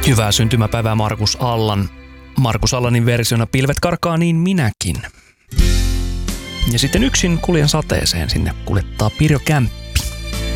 Hyvää syntymäpäivää Markus Allan. Markus Allanin versiona Pilvet karkaa niin minäkin. Ja sitten yksin kuljen sateeseen, sinne kuljettaa Pirjo Kämppä.